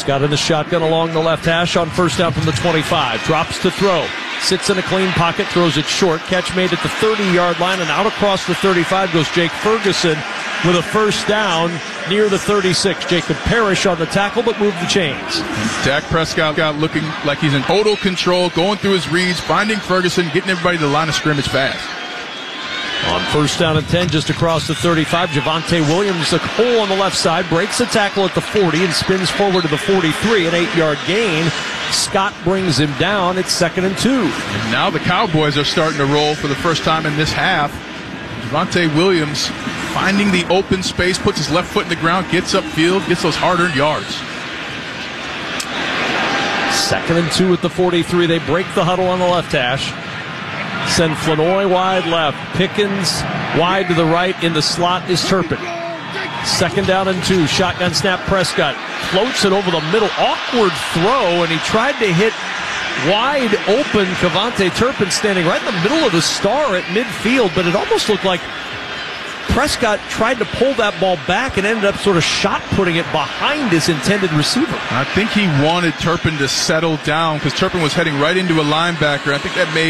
Prescott in the shotgun along the left hash on first down from the 25. Drops to throw. Sits in a clean pocket, throws it short. Catch made at the 30-yard line, and out across the 35 goes Jake Ferguson with a first down near the 36. Jacob Parrish on the tackle, but moved the chains. Dak Prescott looking like he's in total control, going through his reads, finding Ferguson, getting everybody to the line of scrimmage fast. On first down and 10, just across the 35, Javonte Williams, a hole on the left side, breaks a tackle at the 40 and spins forward to the 43, an 8-yard gain. Scott brings him down. It's 2nd and 2. And now the Cowboys are starting to roll for the first time in this half. Javonte Williams finding the open space, puts his left foot in the ground, gets upfield, gets those hard-earned yards. 2nd and 2 at the 43. They break the huddle on the left hash. Send Flanoy wide left. Pickens wide to the right. In the slot is Turpin. 2nd down and 2. Shotgun snap. Prescott floats it over the middle. Awkward throw, and he tried to hit wide open KaVontae Turpin standing right in the middle of the star at midfield, but it almost looked like Prescott tried to pull that ball back and ended up sort of shot-putting it behind his intended receiver. I think he wanted Turpin to settle down because Turpin was heading right into a linebacker. I think that made